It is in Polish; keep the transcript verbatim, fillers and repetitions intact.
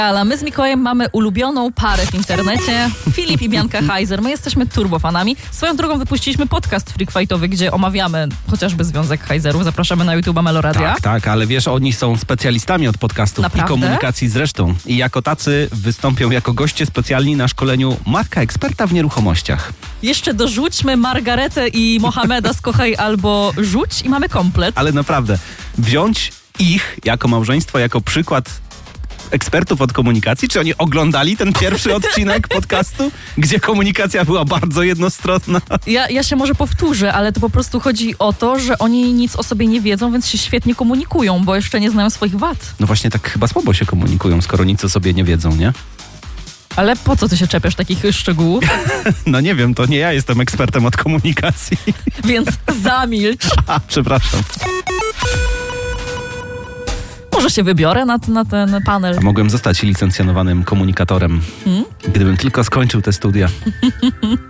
Ale my z Mikołajem mamy ulubioną parę w internecie, Filip i Bianka Heiser. My jesteśmy turbofanami. Swoją drogą wypuściliśmy podcast Freak Fightowy, gdzie omawiamy chociażby Związek Heiserów. Zapraszamy na YouTube'a Meloradia. Tak, tak, ale wiesz, oni są specjalistami od podcastów Naprawdę? i komunikacji z resztą. I jako tacy wystąpią jako goście specjalni na szkoleniu Marka Eksperta w nieruchomościach. Jeszcze dorzućmy Margaretę i Mohameda z Kochaj albo Rzuć i mamy komplet. Ale naprawdę, wziąć ich jako małżeństwo, jako przykład ekspertów od komunikacji? Czy oni oglądali ten pierwszy odcinek podcastu, gdzie komunikacja była bardzo jednostronna? Ja, ja się może powtórzę, ale to po prostu chodzi o to, że oni nic o sobie nie wiedzą, więc się świetnie komunikują, bo jeszcze nie znają swoich wad. No właśnie tak chyba słabo się komunikują, skoro nic o sobie nie wiedzą, nie? Ale po co ty się czepiasz takich szczegółów? No nie wiem, to nie ja jestem ekspertem od komunikacji. Więc zamilcz. A, przepraszam. Może się wybiorę na, na ten panel. A mogłem zostać licencjonowanym komunikatorem, hmm? gdybym tylko skończył te studia.